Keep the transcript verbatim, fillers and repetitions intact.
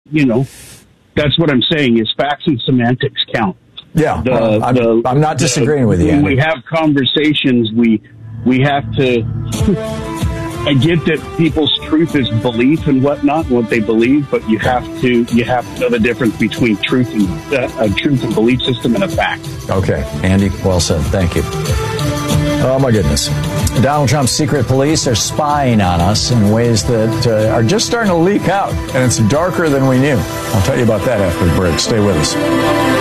you know, that's what I'm saying is facts and semantics count. Yeah, the, uh, I'm, the, I'm not disagreeing the, with you. When Andy. we have conversations, we we have to. I get that people's truth is belief and whatnot, and what they believe, but you have to you have to know the difference between truth and uh, a truth and belief system and a fact. Okay, Andy, well said. Thank you. Oh, my goodness. Donald Trump's secret police are spying on us in ways that uh, are just starting to leak out, and it's darker than we knew. I'll tell you about that after the break. Stay with us.